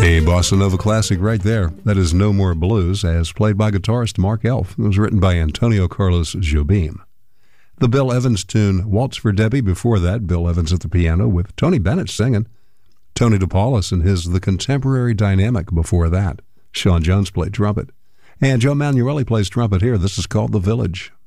A bossa nova classic right there. That is No More Blues, as played by guitarist Mark Elf. It was written by Antonio Carlos Jobim. The Bill Evans tune, Waltz for Debbie. Before that, Bill Evans at the piano with Tony Bennett singing. Tony DePaulis and his The Contemporary Dynamic before that. Sean Jones played trumpet. And Joe Manueli plays trumpet here. This is called The Village.